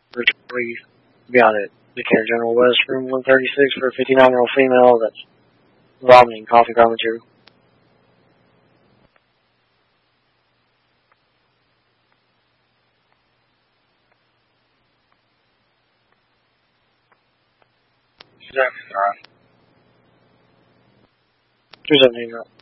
Please be out at Decatur General West, room 136 for a 59-year-old female that's vomiting coffee ground material. She's at 217.